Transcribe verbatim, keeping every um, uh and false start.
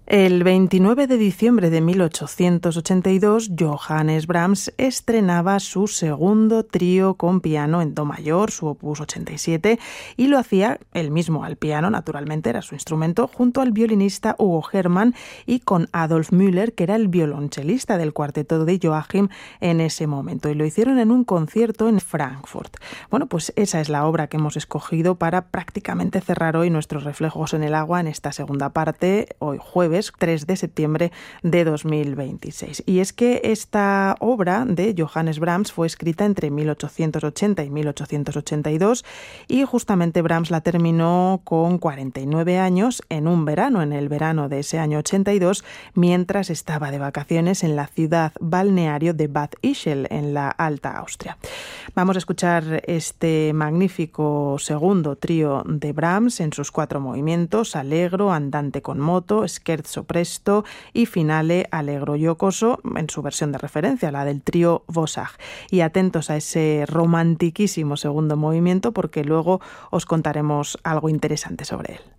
El veintinueve de diciembre de mil ochocientos ochenta y dos, Johannes Brahms estrenaba su segundo trío con piano en do mayor, su opus ochenta y siete, y lo hacía él mismo al piano, naturalmente era su instrumento, junto al violinista Hugo Hermann y con Adolf Müller, que era el violonchelista del cuarteto de Joachim en ese momento, y lo hicieron en un concierto en Frankfurt. Bueno, pues esa es la obra que hemos escogido para prácticamente cerrar hoy nuestros reflejos en el agua en esta segunda parte, hoy jueves tres de septiembre de dos mil veintiséis. Y es que esta obra de Johannes Brahms fue escrita entre mil ochocientos ochenta y mil ochocientos ochenta y dos y justamente Brahms la terminó con cuarenta y nueve años en un verano, en el verano de ese año ochenta y dos, mientras estaba de vacaciones en la ciudad balneario de Bad Ischl, en la Alta Austria. Vamos a escuchar este magnífico segundo trío de Brahms en sus cuatro movimientos: Allegro, Andante con moto, Scherzo presto y Finale allegro giocoso, en su versión de referencia, la del trío Vosag. Y atentos a ese romantiquísimo segundo movimiento, porque luego os contaremos algo interesante sobre él.